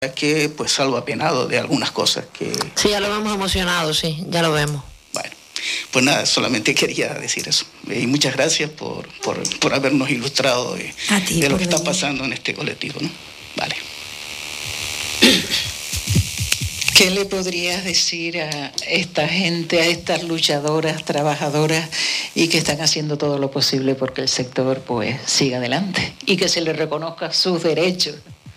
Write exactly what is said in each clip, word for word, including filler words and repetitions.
que pues salgo apenado de algunas cosas que... Sí, ya lo vemos emocionado, sí, ya lo vemos. Bueno, pues nada, solamente quería decir eso. Y muchas gracias por, por, por habernos ilustrado de, de lo que está pasando en este colectivo, ¿no? Vale. ¿Qué le podrías decir a esta gente, a estas luchadoras, trabajadoras, y que están haciendo todo lo posible porque el sector pues siga adelante y que se les reconozca sus derechos?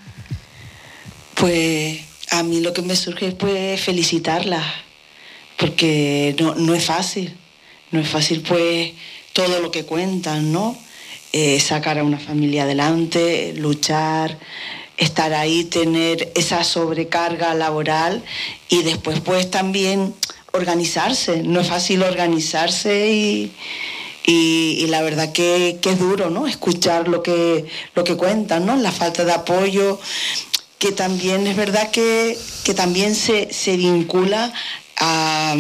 Pues a mí lo que me surge es pues felicitarlas, porque no, no es fácil, no es fácil pues todo lo que cuentan, ¿no? Eh, sacar a una familia adelante, luchar, estar ahí, tener esa sobrecarga laboral y después pues también organizarse. No es fácil organizarse y, y, y la verdad que, que es duro, ¿no? Escuchar lo que, lo que cuentan, ¿no? La falta de apoyo, que también es verdad que, que también se, se vincula a,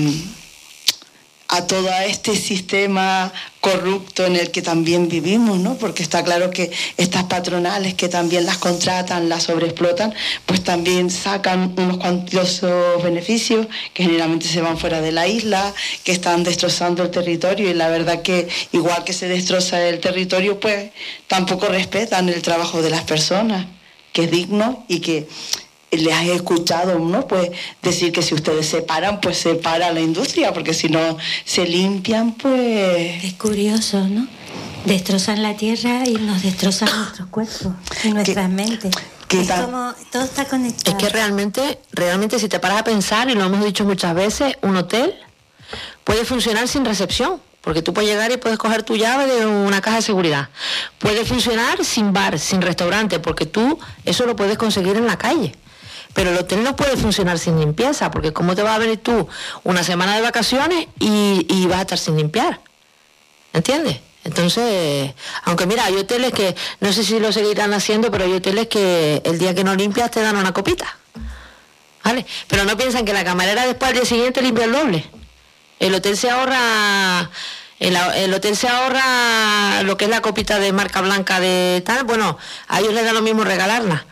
a todo este sistema corrupto en el que también vivimos, ¿no? Porque está claro que estas patronales que también las contratan, las sobreexplotan, pues también sacan unos cuantiosos beneficios que generalmente se van fuera de la isla, que están destrozando el territorio, y la verdad que igual que se destroza el territorio, pues tampoco respetan el trabajo de las personas, que es digno, y que les he escuchado, ¿no? Pues decir que si ustedes se paran, pues se para la industria, porque si no se limpian, pues... Es curioso, ¿no? Destrozan la tierra y nos destrozan nuestros cuerpos y nuestras mentes. Es como todo está conectado. Es que realmente, realmente si te paras a pensar, y lo hemos dicho muchas veces, un hotel puede funcionar sin recepción. Porque tú puedes llegar y puedes coger tu llave de una caja de seguridad. Puede funcionar sin bar, sin restaurante, porque tú eso lo puedes conseguir en la calle. Pero el hotel no puede funcionar sin limpieza, porque ¿cómo te vas a venir tú una semana de vacaciones y, y vas a estar sin limpiar? ¿Entiendes? Entonces, aunque mira, hay hoteles que, no sé si lo seguirán haciendo, pero hay hoteles que el día que no limpias te dan una copita. ¿Vale? Pero no piensan que la camarera después al día siguiente limpia el doble. El hotel se ahorra, el, el hotel se ahorra lo que es la copita de marca blanca de tal, bueno, a ellos les da lo mismo regalarla.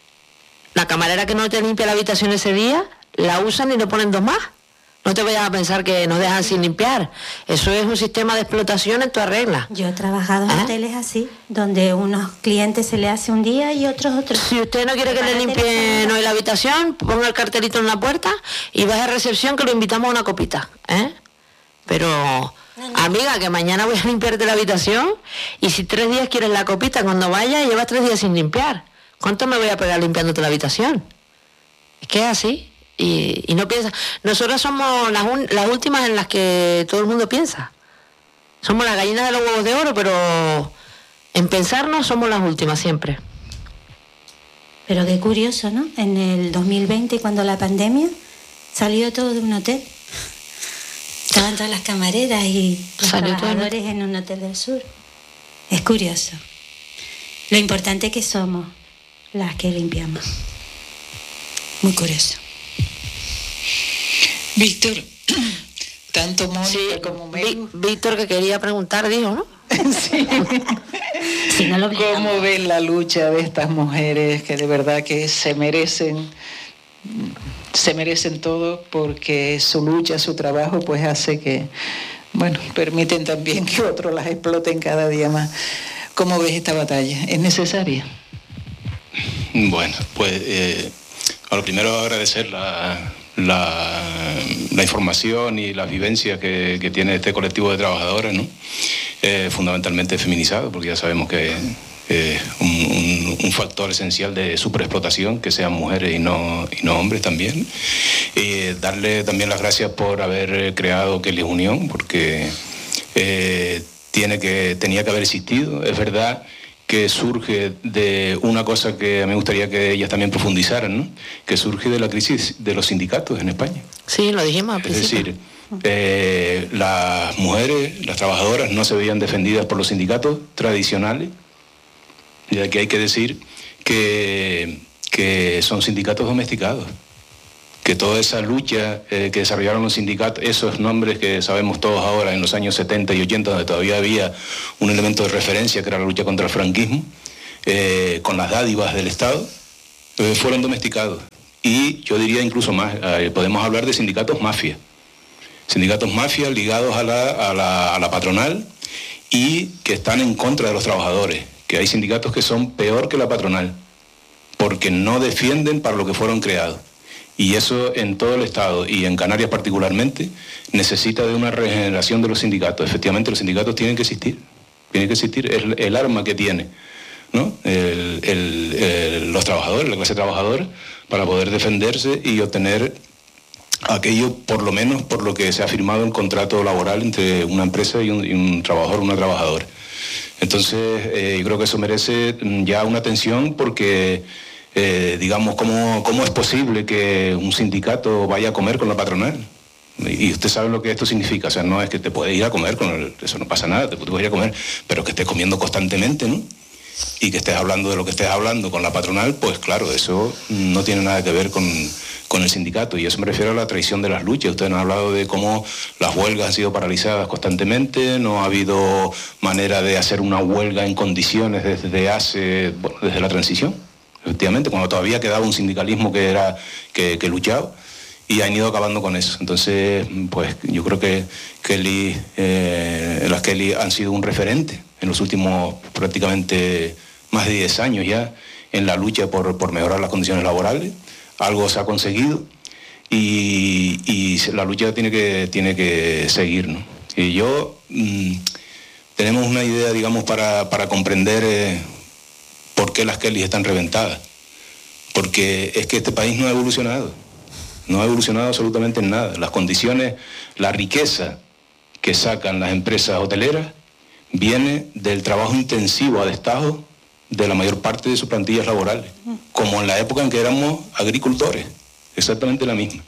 La camarera que no te limpia la habitación ese día, la usan y le ponen dos más. No te vayas a pensar que nos dejan sin limpiar. Eso es un sistema de explotación en tu regla. Yo he trabajado en ¿Eh? hoteles así, donde unos clientes se le hace un día y otros otros. Si usted no quiere que le limpie no la habitación, ponga el cartelito en la puerta y vas a recepción que lo invitamos a una copita. ¿Eh? Pero, no, no. amiga, que mañana voy a limpiarte la habitación, y si tres días quieres la copita, cuando vayas llevas tres días sin limpiar. ¿Cuánto me voy a pegar limpiándote la habitación? Es que es así. Y, y no piensa. Nosotros somos las, un, las últimas en las que todo el mundo piensa. Somos las gallinas de los huevos de oro, pero en pensarnos somos las últimas siempre. Pero qué curioso, ¿no? En el dos mil veinte, cuando la pandemia, salió todo de un hotel. Estaban todas las camareras y los salió trabajadores en un hotel del sur. Es curioso. Lo importante que somos las que limpiamos. Muy curioso. Víctor, tanto Mónica sí, como Melu. Víctor, que quería preguntar, dijo, ¿no? Sí. Si no lo ¿Cómo ven la lucha de estas mujeres que de verdad que se merecen, se merecen todo, porque su lucha, su trabajo, pues hace que, bueno, permiten también que otros las exploten cada día más? ¿Cómo ves esta batalla? ¿Es necesaria? Bueno, pues eh, a lo primero agradecer la, la, la información y las vivencias que, que tiene este colectivo de trabajadoras, ¿no? Eh, fundamentalmente feminizado, porque ya sabemos que es eh, un, un, un factor esencial de superexplotación, que sean mujeres y no, y no hombres también. Y darle también las gracias por haber creado Kelly Unión, porque eh, tiene que, tenía que haber existido. Es verdad que surge de una cosa que me gustaría que ellas también profundizaran, ¿no? Que surge de la crisis de los sindicatos en España. Sí, lo dijimos al principio. Es decir, eh, las mujeres, las trabajadoras no se veían defendidas por los sindicatos tradicionales, y aquí hay que decir que, que son sindicatos domesticados, que toda esa lucha eh, que desarrollaron los sindicatos, esos nombres que sabemos todos ahora en los años setenta y ochenta, donde todavía había un elemento de referencia que era la lucha contra el franquismo, eh, con las dádivas del Estado, eh, fueron domesticados. Y yo diría incluso más, eh, podemos hablar de sindicatos mafia. Sindicatos mafia ligados a la, a, la, a la patronal y que están en contra de los trabajadores. Que hay sindicatos que son peor que la patronal, porque no defienden para lo que fueron creados. Y eso en todo el Estado y en Canarias particularmente necesita de una regeneración de los sindicatos. Efectivamente los sindicatos tienen que existir, tienen que existir, es el, el arma que tiene, ¿no? el, el, el, los trabajadores, la clase trabajadora, para poder defenderse y obtener aquello por lo menos por lo que se ha firmado el contrato laboral entre una empresa y un, y un trabajador o una trabajadora. Entonces eh, yo creo que eso merece ya una atención porque... Eh, digamos, ¿cómo, ¿cómo es posible que un sindicato vaya a comer con la patronal? Y usted sabe lo que esto significa, o sea, no es que te puedes ir a comer, con el, eso no pasa nada, te puedes ir a comer, pero que estés comiendo constantemente, ¿no? Y que estés hablando de lo que estés hablando con la patronal, pues claro, eso no tiene nada que ver con, con el sindicato, y eso me refiero a la traición de las luchas. Usted nos ha hablado de cómo las huelgas han sido paralizadas constantemente, no ha habido manera de hacer una huelga en condiciones desde hace, bueno, desde la transición. Efectivamente, cuando todavía quedaba un sindicalismo que era que, que luchaba, y han ido acabando con eso. Entonces, pues yo creo que Kelly, eh, las Kelly han sido un referente en los últimos prácticamente más de diez años ya en la lucha por, por mejorar las condiciones laborales. Algo se ha conseguido y, y la lucha tiene que, tiene que seguir, ¿no? Y yo, mmm, tenemos una idea, digamos, para, para comprender... Eh, ¿Por qué las Kelly están reventadas? Porque es que este país no ha evolucionado, no ha evolucionado absolutamente en nada. Las condiciones, la riqueza que sacan las empresas hoteleras viene del trabajo intensivo a destajo de la mayor parte de sus plantillas laborales, como en la época en que éramos agricultores, exactamente la misma.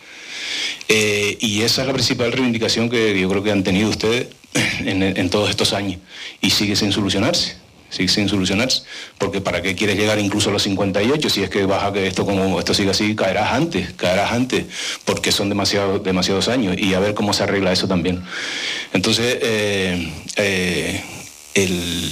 Eh, y esa es la principal reivindicación que yo creo que han tenido ustedes en, en todos estos años, y sigue sin solucionarse. Sigue sin solucionarse, porque ¿para qué quieres llegar incluso a los cincuenta y ocho? Si es que vas a que esto como esto sigue así, caerás antes, caerás antes, porque son demasiado, demasiados años, y a ver cómo se arregla eso también. Entonces, eh, eh, el,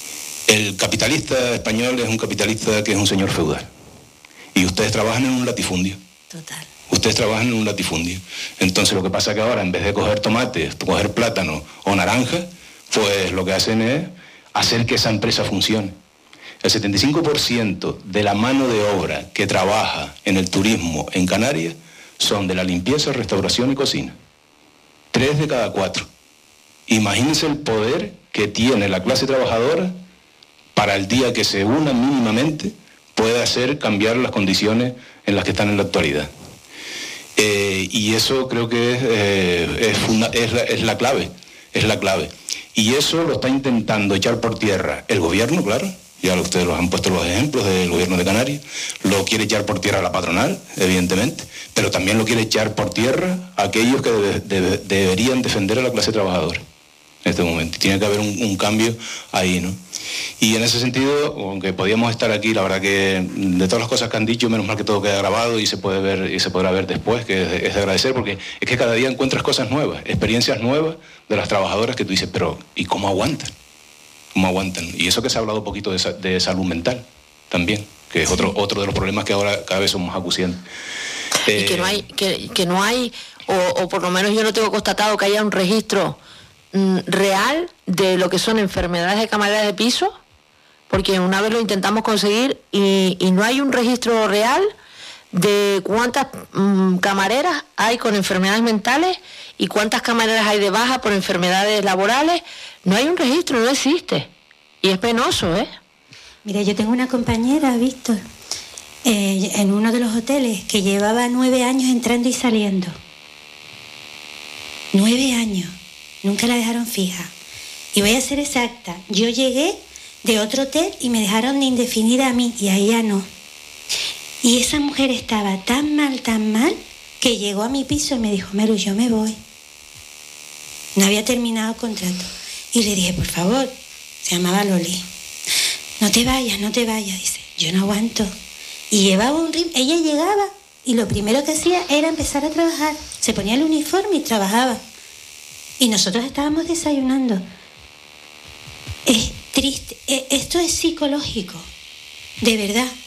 el capitalista español es un capitalista que es un señor feudal, y ustedes trabajan en un latifundio. Total. Ustedes trabajan en un latifundio. Entonces lo que pasa es que ahora, en vez de coger tomates, coger plátano o naranja, pues lo que hacen es hacer que esa empresa funcione. El setenta y cinco por ciento de la mano de obra que trabaja en el turismo en Canarias son de la limpieza, restauración y cocina. Tres de cada cuatro. Imagínense el poder que tiene la clase trabajadora para el día que se una mínimamente puede hacer cambiar las condiciones en las que están en la actualidad. Eh, y eso creo que es, eh, es, una, es, la, es la clave, es la clave. Y eso lo está intentando echar por tierra el gobierno, claro, ya ustedes los han puesto los ejemplos del gobierno de Canarias, lo quiere echar por tierra la patronal, evidentemente, pero también lo quiere echar por tierra aquellos que debe, debe, deberían defender a la clase trabajadora en este momento. Tiene que haber un, un cambio ahí, ¿no? Y en ese sentido, aunque podíamos estar aquí, la verdad que de todas las cosas que han dicho, menos mal que todo queda grabado y se puede ver y se podrá ver después, que es de, es de agradecer, porque es que cada día encuentras cosas nuevas, experiencias nuevas de las trabajadoras que tú dices, pero ¿y cómo aguantan? ¿Cómo aguantan? Y eso que se ha hablado un poquito de, de salud mental también, que es otro, otro de los problemas que ahora cada vez son más acuciantes. Eh, y que no hay, que, que no hay o, o por lo menos yo no tengo constatado que haya un registro mm, real de lo que son enfermedades de camareras de piso, porque una vez lo intentamos conseguir y, y no hay un registro real de cuántas mmm, camareras hay con enfermedades mentales y cuántas camareras hay de baja por enfermedades laborales. No hay un registro, no existe. Y es penoso, ¿eh? Mira, yo tengo una compañera, Víctor, eh, en uno de los hoteles que llevaba nueve años entrando y saliendo. Nueve años. Nunca la dejaron fija. Y voy a ser exacta. Yo llegué de otro hotel y me dejaron de indefinida a mí y a ella no. Y esa mujer estaba tan mal, tan mal, que llegó a mi piso y me dijo, Meru, yo me voy. No había terminado el contrato. Y le dije, por favor, se llamaba Loli, no te vayas, no te vayas. Dice, yo no aguanto. Y llevaba un ritmo, ella llegaba y lo primero que hacía era empezar a trabajar. Se ponía el uniforme y trabajaba. Y nosotros estábamos desayunando. Es triste, esto es psicológico, de verdad.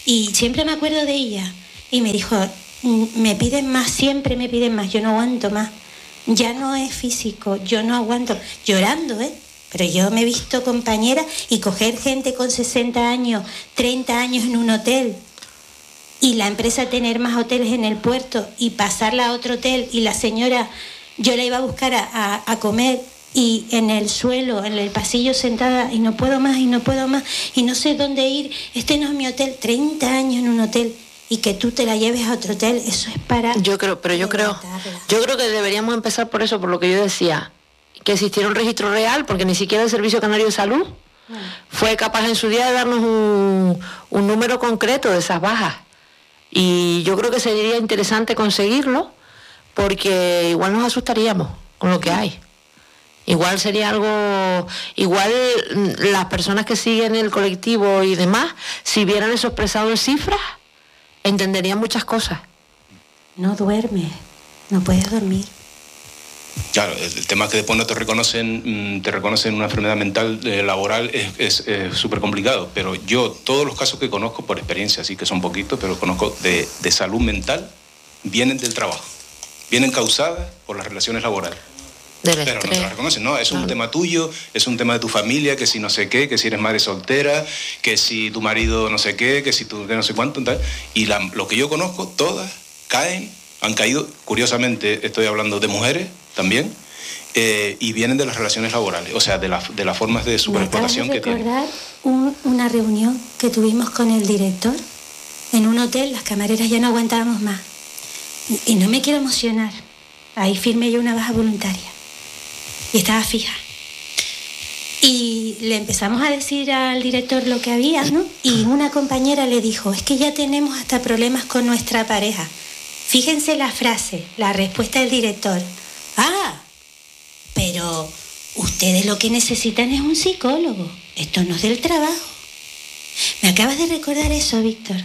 Y siempre me acuerdo de ella. Y me dijo, me piden más, siempre me piden más, yo no aguanto más. Ya no es físico, yo no aguanto. Llorando, ¿eh? Pero yo me he visto compañera y coger gente con sesenta años, treinta años en un hotel y la empresa tener más hoteles en el puerto y pasarla a otro hotel y la señora, yo la iba a buscar a, a, a comer y en el suelo, en el pasillo sentada y no puedo más y no puedo más y no sé dónde ir, este no es mi hotel, treinta años en un hotel y que tú te la lleves a otro hotel, eso es para... Yo creo, pero yo creo, yo creo que deberíamos empezar por eso, por lo que yo decía, que existiera un registro real, porque ni siquiera el Servicio Canario de Salud bueno. fue capaz en su día de darnos un, un número concreto de esas bajas. Y yo creo que sería interesante conseguirlo, porque igual nos asustaríamos con lo que hay. Igual sería algo, igual las personas que siguen el colectivo y demás, si vieran eso expresado en cifras, entenderían muchas cosas. No duermes, no puedes dormir. Claro, el tema es que después no te reconocen, te reconocen una enfermedad mental eh, laboral es súper complicado, pero yo todos los casos que conozco por experiencia, así que son poquitos, pero conozco de, de salud mental, vienen del trabajo, vienen causadas por las relaciones laborales. Del pero estrés. no te la reconocen, no, es claro. un tema tuyo, es un tema de tu familia, que si no sé qué, que si eres madre soltera, que si tu marido no sé qué, que si tú no sé cuánto, tal. Y la, lo que yo conozco, todas caen, han caído, curiosamente estoy hablando de mujeres también, eh, y vienen de las relaciones laborales, o sea, de, la, de las formas de superexplotación que tienen. Me acabas de recordar un, una reunión que tuvimos con el director en un hotel, las camareras ya no aguantábamos más. Y, y no me quiero emocionar, ahí firmé yo una baja voluntaria. Y estaba fija. Y le empezamos a decir al director lo que había, ¿no? Y una compañera le dijo, es que ya tenemos hasta problemas con nuestra pareja. Fíjense la frase, la respuesta del director. Ah, pero ustedes lo que necesitan es un psicólogo. Esto no es del trabajo. Me acabas de recordar eso, Víctor.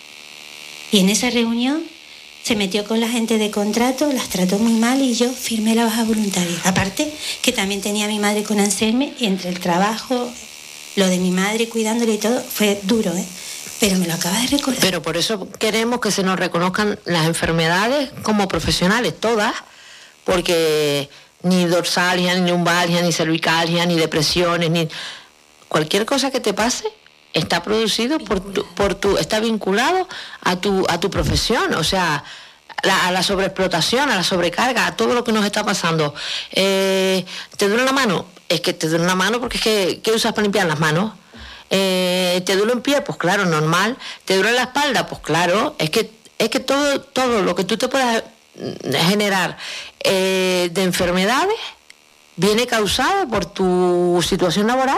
Y en esa reunión se metió con la gente de contrato, las trató muy mal y yo firmé la baja voluntaria. Aparte que también tenía a mi madre con Alzheimer y entre el trabajo, lo de mi madre cuidándole y todo, fue duro, ¿eh? Pero me lo acabas de recordar. Pero por eso queremos que se nos reconozcan las enfermedades como profesionales, todas, porque ni dorsalgia, ni lumbalgia, ni cervicalgia, ni depresiones, ni cualquier cosa que te pase está producido por tu, por tu, está vinculado a tu, a tu profesión, o sea, la, a la sobreexplotación, a la sobrecarga, a todo lo que nos está pasando. Eh, ¿Te duele la mano? Es que te duele la mano porque es que, ¿qué usas para limpiar las manos? Eh, ¿Te duele un pie? Pues claro, normal. ¿Te duele la espalda? Pues claro, es que, es que todo, todo lo que tú te puedas generar eh, de enfermedades viene causado por tu situación laboral.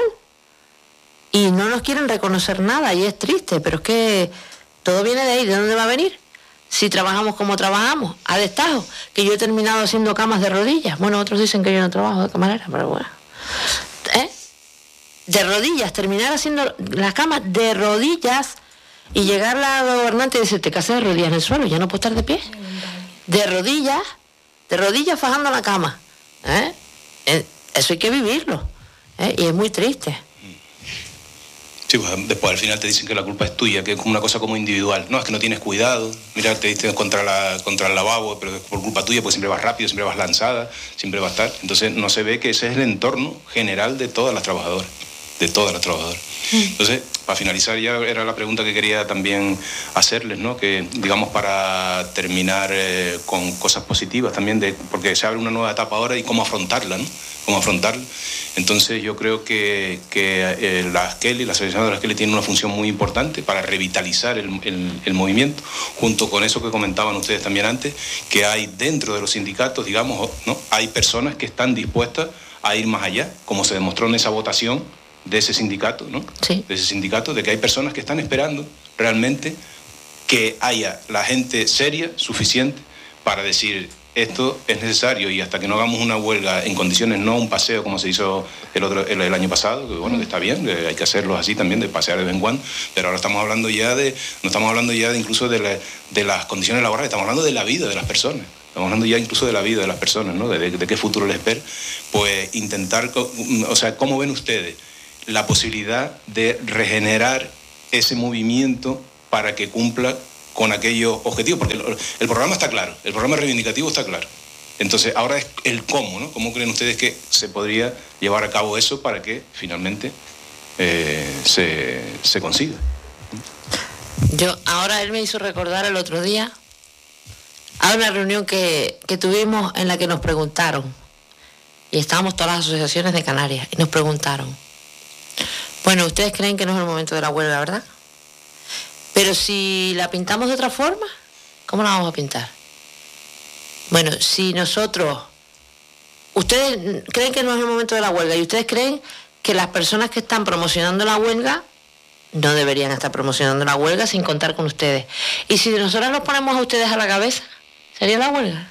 Y no nos quieren reconocer nada y es triste, pero es que todo viene de ahí. ¿De dónde va a venir? Si trabajamos como trabajamos, a destajo, que yo he terminado haciendo camas de rodillas. Bueno, otros dicen que yo no trabajo de camarera, pero bueno. ¿Eh? De rodillas, terminar haciendo las camas de rodillas y llegar a la gobernante y decir, te casas de rodillas en el suelo, ya no puedo estar de pie. De rodillas, de rodillas fajando la cama. ¿Eh? Eso hay que vivirlo. ¿Eh? Y es muy triste. Sí, pues después al final te dicen que la culpa es tuya, que es una cosa como individual. No, es que no tienes cuidado. Mira, te diste contra, la, contra el lavabo, pero es por culpa tuya, porque siempre vas rápido, siempre vas lanzada, siempre vas a estar. Entonces no se ve que ese es el entorno general de todas las trabajadoras, de todas las trabajadoras. Entonces, para finalizar ya era la pregunta que quería también hacerles, ¿no? Que, digamos, para terminar eh, con cosas positivas también, de, porque se abre una nueva etapa ahora y cómo afrontarla, ¿no? Cómo afrontarla. Entonces yo creo que, que eh, la Kelly, la Asociación de las Kelly tiene una función muy importante para revitalizar el, el, el movimiento, junto con eso que comentaban ustedes también antes, que hay dentro de los sindicatos, digamos, ¿no? Hay personas que están dispuestas a ir más allá, como se demostró en esa votación de ese sindicato, ¿no? Sí. De ese sindicato, de que hay personas que están esperando realmente que haya la gente seria suficiente para decir esto es necesario y hasta que no hagamos una huelga en condiciones, no un paseo como se hizo el otro el, el año pasado, que bueno, que está bien, que hay que hacerlo así también, de pasear de vez en cuando, pero ahora estamos hablando ya de, no estamos hablando ya de incluso de, la, de las condiciones laborales, estamos hablando de la vida de las personas. Estamos hablando ya incluso de la vida de las personas, ¿no? De, de, de qué futuro les espera. Pues intentar, o sea, ¿cómo ven ustedes la posibilidad de regenerar ese movimiento para que cumpla con aquellos objetivos, porque el, el programa está claro, el programa reivindicativo está claro. Entonces, ahora es el cómo, ¿no? ¿Cómo creen ustedes que se podría llevar a cabo eso para que finalmente eh, se, se consiga? Yo, ahora él me hizo recordar el otro día a una reunión que, que tuvimos en la que nos preguntaron, y estábamos todas las asociaciones de Canarias, y nos preguntaron, bueno, ustedes creen que no es el momento de la huelga, ¿verdad? Pero si la pintamos de otra forma, ¿cómo la vamos a pintar? Bueno, si nosotros, ustedes creen que no es el momento de la huelga y ustedes creen que las personas que están promocionando la huelga no deberían estar promocionando la huelga sin contar con ustedes. Y si nosotros los ponemos a ustedes a la cabeza, ¿sería la huelga?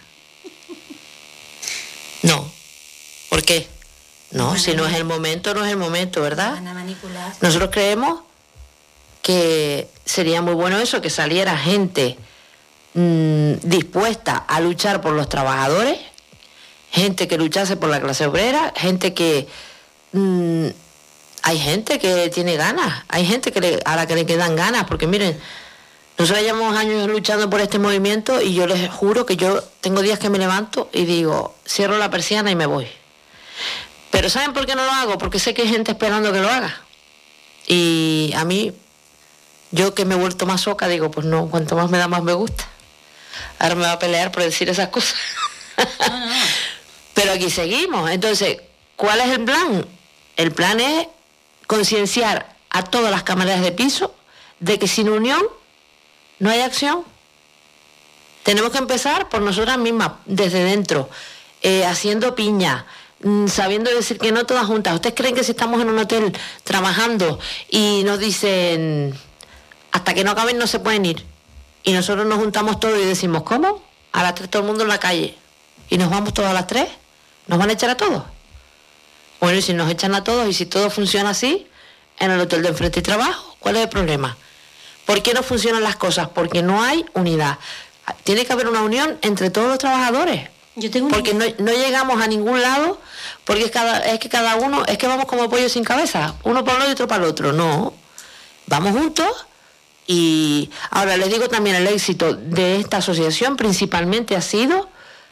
No. ¿Por qué? No, si no es el momento, no es el momento, ¿verdad? Nosotros creemos que sería muy bueno eso, que saliera gente dispuesta a luchar por los trabajadores, gente que luchase por la clase obrera, gente que mmm, hay gente que tiene ganas, hay gente que le, a la que le quedan ganas, porque miren, nosotros llevamos años luchando por este movimiento y yo les juro que yo tengo días que me levanto y digo, cierro la persiana y me voy. Pero ¿saben por qué no lo hago? Porque sé que hay gente esperando que lo haga. Y a mí, yo que me he vuelto más soca, digo, pues no, cuanto más me da, más me gusta. Ahora me va a pelear por decir esas cosas. No, no. Pero aquí seguimos. Entonces, ¿cuál es el plan? El plan es concienciar a todas las camareras de piso de que sin unión no hay acción. Tenemos que empezar por nosotras mismas, desde dentro, eh, haciendo piña, mmm, sabiendo decir que no todas juntas. ¿Ustedes creen que si estamos en un hotel trabajando y nos dicen hasta que no acaben no se pueden ir? Y nosotros nos juntamos todos y decimos, ¿cómo? A las tres todo el mundo en la calle. ¿Y nos vamos todos a las tres? ¿Nos van a echar a todos? Bueno, y si nos echan a todos y si todo funciona así, en el hotel de enfrente y trabajo, ¿cuál es el problema? ¿Por qué no funcionan las cosas? Porque no hay unidad. Tiene que haber una unión entre todos los trabajadores. Yo tengo porque no, no llegamos a ningún lado, porque es, cada, es que cada uno, es que vamos como pollo sin cabeza, uno para un lado y otro para el otro. No, vamos juntos. Y ahora les digo también, el éxito de esta asociación principalmente ha sido,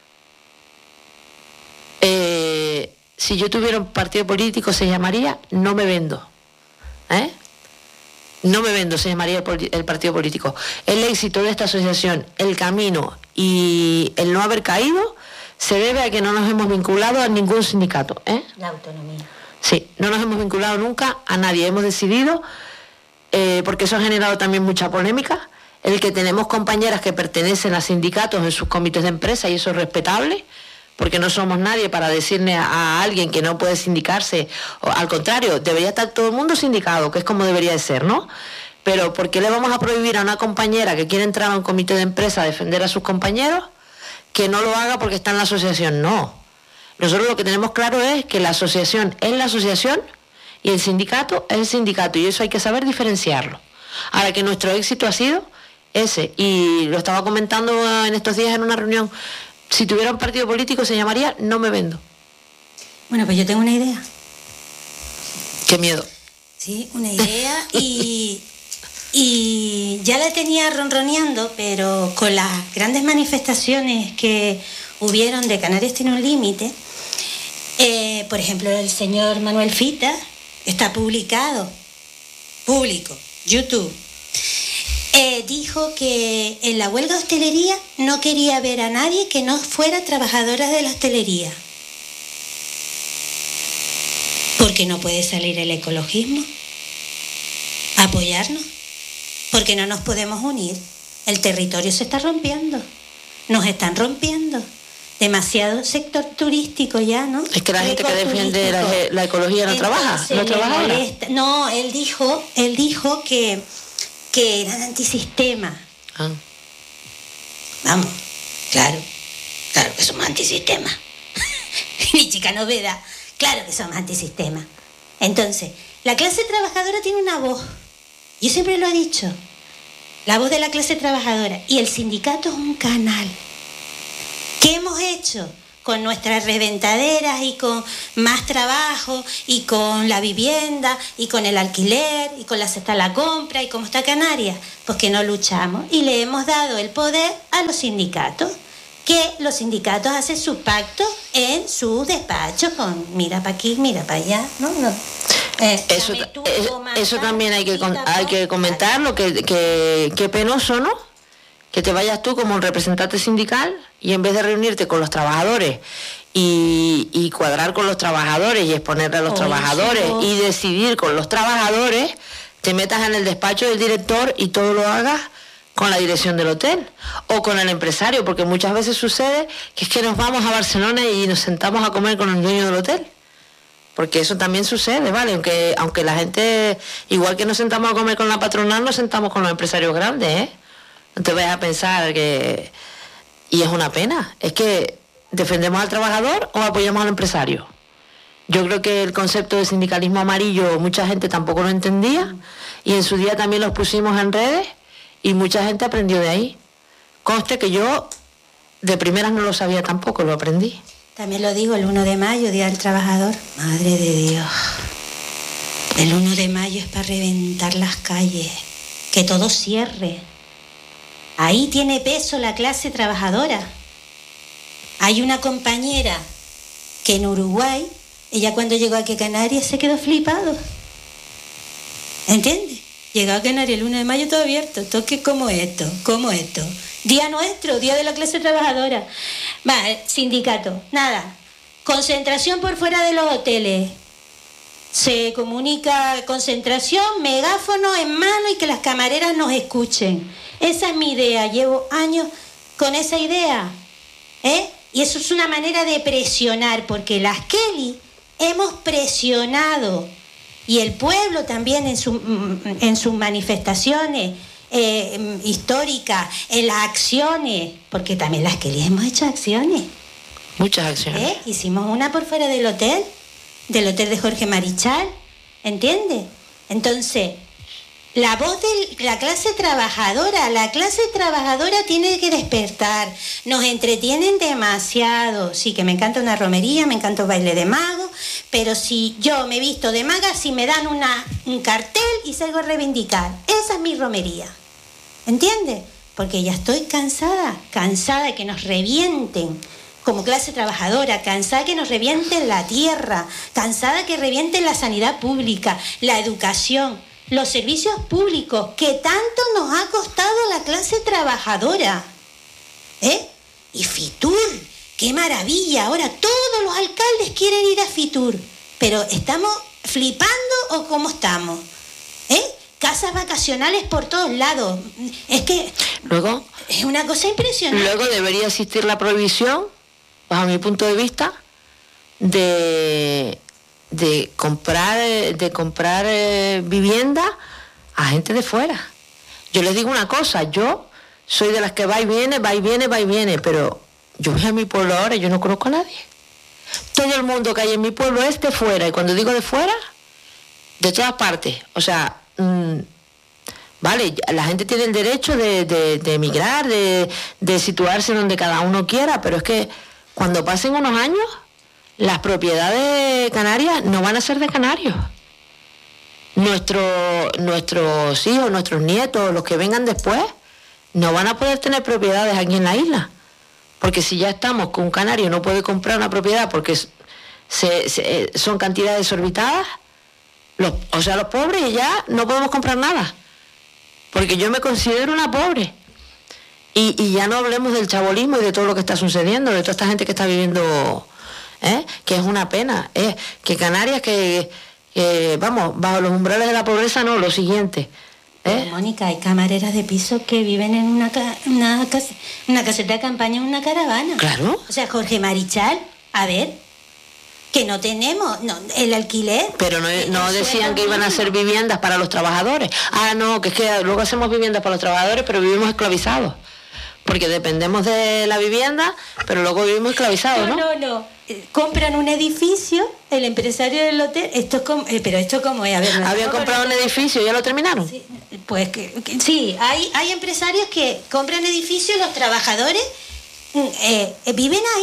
eh, si yo tuviera un partido político se llamaría No Me Vendo, ¿eh? No Me Vendo se llamaría el, el partido político. El éxito de esta asociación, el camino y el no haber caído se debe a que no nos hemos vinculado a ningún sindicato, ¿eh? La autonomía. Sí, no nos hemos vinculado nunca a nadie, hemos decidido... Eh, porque eso ha generado también mucha polémica, el que tenemos compañeras que pertenecen a sindicatos en sus comités de empresa, y eso es respetable, porque no somos nadie para decirle a, a alguien que no puede sindicarse, o, al contrario, debería estar todo el mundo sindicado, que es como debería de ser, ¿no? Pero ¿por qué le vamos a prohibir a una compañera que quiere entrar a un comité de empresa a defender a sus compañeros que no lo haga porque está en la asociación? No. Nosotros lo que tenemos claro es que la asociación es la asociación y el sindicato es el sindicato, y eso hay que saber diferenciarlo. Ahora, que nuestro éxito ha sido ese, y lo estaba comentando en estos días en una reunión, si tuviera un partido político se llamaría No Me Vendo. Bueno, pues yo tengo una idea. Qué miedo. Sí, una idea, y, y ya la tenía ronroneando, pero con las grandes manifestaciones que hubieron de Canarias Tiene un Límite, eh, por ejemplo, el señor Manuel Fita, está publicado, público, YouTube, eh, dijo que en la huelga de hostelería no quería ver a nadie que no fuera trabajadora de la hostelería. Porque no puede salir el ecologismo a apoyarnos, porque no nos podemos unir. El territorio se está rompiendo, nos están rompiendo. Demasiado sector turístico ya, ¿no? Es que la gente que defiende la, la ecología no Entonces, trabaja, no trabaja ahora. No, él dijo, él dijo que, que eran antisistema. Ah. Vamos, claro, claro que somos antisistema. Mi chica novedad, claro que somos antisistema. Entonces, la clase trabajadora tiene una voz. Yo siempre lo he dicho, la voz de la clase trabajadora. Y el sindicato es un canal. ¿Qué hemos hecho? con nuestras reventaderas y con más trabajo y con la vivienda y con el alquiler y con la cesta a la compra y cómo está Canarias, pues que no luchamos y le hemos dado el poder a los sindicatos, que los sindicatos hacen sus pactos en sus despachos con mira para aquí, mira para allá, ¿no? no. Eh, eso tú, eso, eso también hay que, con, hay que comentarlo, que, que, que penoso, ¿no? Que te vayas tú como un representante sindical y en vez de reunirte con los trabajadores y, y cuadrar con los trabajadores y exponerle a los oh, trabajadores sí, y decidir con los trabajadores, te metas en el despacho del director y todo lo hagas con la dirección del hotel o con el empresario, porque muchas veces sucede que es que nos vamos a Barcelona y nos sentamos a comer con el dueño del hotel. Porque eso también sucede, ¿vale? Aunque, aunque la gente, igual que nos sentamos a comer con la patronal, nos sentamos con los empresarios grandes, ¿eh? No te vayas a pensar que... Y es una pena. Es que defendemos al trabajador o apoyamos al empresario. Yo creo que el concepto de sindicalismo amarillo mucha gente tampoco lo entendía y en su día también los pusimos en redes y mucha gente aprendió de ahí. Conste que yo de primeras no lo sabía tampoco, lo aprendí. También lo digo, el uno de mayo, Día del Trabajador. Madre de Dios. El uno de mayo es para reventar las calles, que todo cierre. Ahí tiene peso la clase trabajadora. Hay una compañera que en Uruguay, ella cuando llegó aquí a Canarias se quedó flipado. ¿Entiendes? Llegó a Canarias el uno de mayo todo abierto. Toque como esto, como esto. Día nuestro, día de la clase trabajadora. Va, sindicato, nada. Concentración por fuera de los hoteles. Se comunica concentración, megáfono en mano y que las camareras nos escuchen. Esa es mi idea. Llevo años con esa idea. ¿Eh? Y eso es una manera de presionar, porque las Kelly hemos presionado. Y el pueblo también en, su, en sus manifestaciones eh, históricas, en las acciones, porque también las Kelly hemos hecho acciones. Muchas acciones. ¿Eh? Hicimos una por fuera del hotel, del hotel de Jorge Marichal, ¿entiendes? Entonces, la voz de la clase trabajadora, la clase trabajadora tiene que despertar. Nos entretienen demasiado. Sí, que me encanta una romería, me encanta un baile de mago, pero si yo me visto de maga, si me dan una, un cartel y salgo a reivindicar. Esa es mi romería. ¿Entiendes? Porque ya estoy cansada, cansada de que nos revienten como clase trabajadora, cansada que nos revienten la tierra, cansada que revienten la sanidad pública, la educación, los servicios públicos, que tanto nos ha costado a la clase trabajadora. ¿Eh? Y Fitur, qué maravilla, ahora todos los alcaldes quieren ir a Fitur, pero ¿estamos flipando o cómo estamos? ¿Eh? Casas vacacionales por todos lados, es que luego es una cosa impresionante. Luego debería existir la prohibición, bajo mi punto de vista, de... de comprar de comprar eh, vivienda a gente de fuera. Yo les digo una cosa, yo soy de las que va y viene, va y viene, va y viene, pero yo voy a mi pueblo ahora y yo no conozco a nadie. Todo el mundo que hay en mi pueblo es de fuera, y cuando digo de fuera, de todas partes. O sea, mmm, vale, la gente tiene el derecho de, de, de emigrar, de, de situarse donde cada uno quiera, pero es que cuando pasen unos años, las propiedades canarias no van a ser de canarios. Nuestro, nuestros hijos, nuestros nietos, los que vengan después, no van a poder tener propiedades aquí en la isla. Porque si ya estamos con un canario no puede comprar una propiedad porque se, se, son cantidades desorbitadas, los, o sea, los pobres ya no podemos comprar nada. Porque yo me considero una pobre. Y, y ya no hablemos del chabolismo y de todo lo que está sucediendo, de toda esta gente que está viviendo... ¿Eh? Que es una pena, ¿eh? Que Canarias, que, que vamos, bajo los umbrales de la pobreza, no, lo siguiente. ¿Eh? Mónica, hay camareras de piso que viven en una, una, una caseta de campaña en una caravana. Claro. O sea, Jorge Marichal, a ver, que no tenemos no, el alquiler. Pero no, no decían que iban a hacer viviendas para los trabajadores. Ah, no, que es que luego hacemos viviendas para los trabajadores, pero vivimos esclavizados. Porque dependemos de la vivienda, pero luego vivimos esclavizados, ¿no? No, no, no. Compran un edificio, el empresario del hotel, esto es como, eh, pero esto como es, a ver, no habían comprado un edificio y ya lo terminaron. Sí, pues que, que, sí, hay, hay empresarios que compran edificios, los trabajadores eh, eh, viven ahí,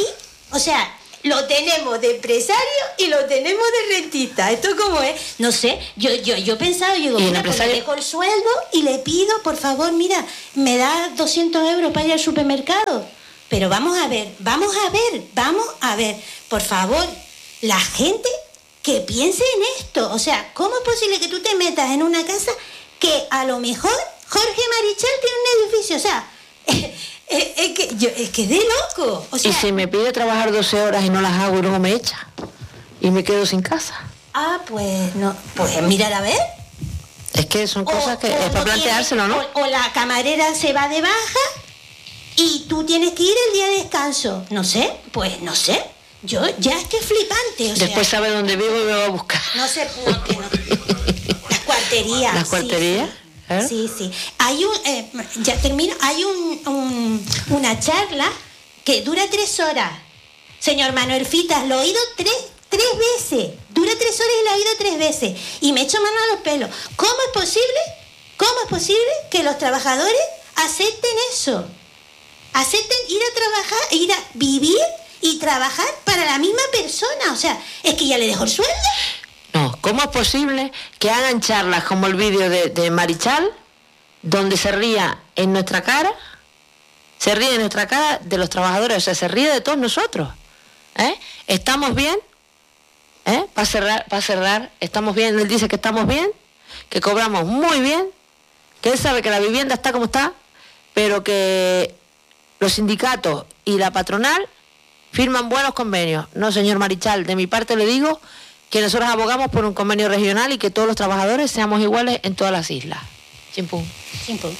O sea, lo tenemos de empresario y lo tenemos de rentista. ¿Esto cómo es? No sé, yo yo yo pensaba, yo digo, mira, pues le dejo el sueldo y le pido, por favor, mira, me da doscientos euros para ir al supermercado. Pero vamos a ver, vamos a ver, vamos a ver, por favor, la gente que piense en esto. O sea, ¿cómo es posible que tú te metas en una casa que a lo mejor Jorge Marichal tiene un edificio? O sea, es, es, que, yo, es que es de loco. O sea, y si me pide trabajar doce horas y no las hago y luego me echa y me quedo sin casa. Ah, pues no, pues mirar a ver. Es que son cosas o, que o es para no planteárselo, ¿no? O, o la camarera se va de baja y tú tienes que ir el día de descanso. No sé, pues no sé. Yo ya es que es flipante. O Después sea, sabe dónde vivo y me va a buscar. No sé, no, que no. Las cuarterías. ¿Las cuarterías? Sí, sí. ¿Eh? Sí, sí. Hay un, eh, ya termino, hay un, un, una charla que dura tres horas. Señor Manuel Fitas, lo he oído tres, tres veces. Dura tres horas y lo he oído tres veces. Y me echo mano a los pelos. ¿Cómo es posible? ¿Cómo es posible que los trabajadores acepten eso? Acepten ir a trabajar, ir a vivir y trabajar para la misma persona. O sea, es que ya le dejó el sueldo. No, ¿cómo es posible que hagan charlas como el vídeo de, de Marichal, donde se ría en nuestra cara, se ríe en nuestra cara de los trabajadores, o sea, se ríe de todos nosotros? ¿Eh? ¿Estamos bien? ¿Eh? Para cerrar, para cerrar, ¿estamos bien? Él dice que estamos bien, que cobramos muy bien, que él sabe que la vivienda está como está, pero que los sindicatos y la patronal firman buenos convenios. No, señor Marichal, de mi parte le digo que nosotros abogamos por un convenio regional y que todos los trabajadores seamos iguales en todas las islas. Chimpum. Chimpum.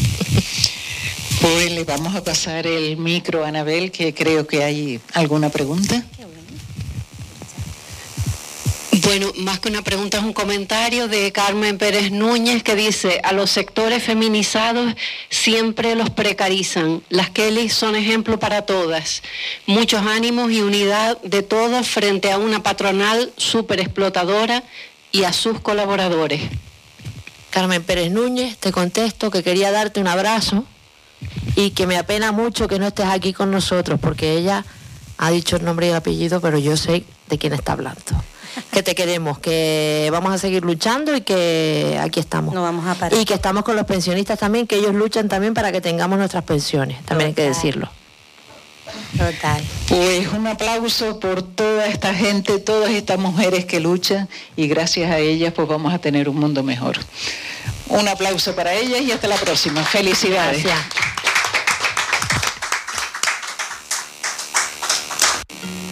Pues le vamos a pasar el micro a Anabel, que creo que hay alguna pregunta. Bueno, más que una pregunta es un comentario de Carmen Pérez Núñez que dice: a los sectores feminizados siempre los precarizan. Las Kelly son ejemplo para todas. Muchos ánimos y unidad de todas frente a una patronal súper explotadora y a sus colaboradores. Carmen Pérez Núñez, te contesto que quería darte un abrazo y que me apena mucho que no estés aquí con nosotros, porque ella ha dicho el nombre y el apellido, pero yo sé de quién está hablando. Que te queremos, que vamos a seguir luchando y que aquí estamos. No vamos a parar. Y que estamos con los pensionistas también, que ellos luchan también para que tengamos nuestras pensiones, también Total. Hay que decirlo. Total. Pues un aplauso por toda esta gente, todas estas mujeres que luchan, y gracias a ellas pues vamos a tener un mundo mejor. Un aplauso para ellas y hasta la próxima. Felicidades. Gracias.